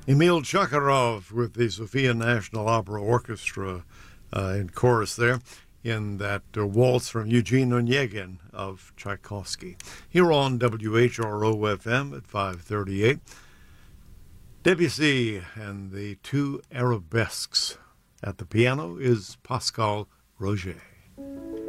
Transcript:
Emil Zakharov with the Sofia National Opera Orchestra in chorus there in that waltz from Eugene Onegin of Tchaikovsky. Here on WHRO-FM at 538. Debussy and the two arabesques. At the piano is Pascal Roger.